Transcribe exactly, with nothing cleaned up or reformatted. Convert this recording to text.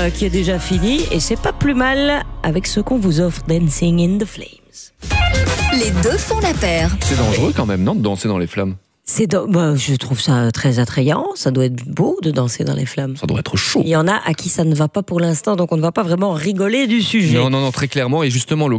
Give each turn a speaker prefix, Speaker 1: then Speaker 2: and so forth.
Speaker 1: euh, qui est déjà fini et c'est pas plus mal avec ce qu'on vous offre, Dancing in the Flames.
Speaker 2: Les deux font la paire.
Speaker 3: C'est dangereux quand même, non, de danser dans les flammes?
Speaker 1: C'est do- bah, je trouve ça très attrayant, ça doit être beau de danser dans les flammes.
Speaker 3: Ça doit être chaud.
Speaker 1: Il y en a à qui ça ne va pas pour l'instant, donc on ne va pas vraiment rigoler du sujet.
Speaker 3: Non, non, non, très clairement. Et justement, le